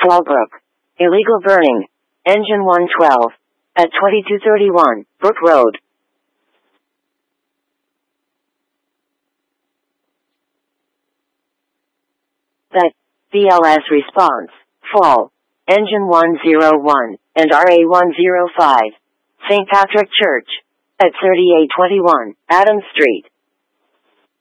Fallbrook. Illegal burning. Engine 112. At 2231, Brook Road. That. BLS response. Fall. Engine 101, and RA 105. St. Patrick Church. At 3821, Adams Street.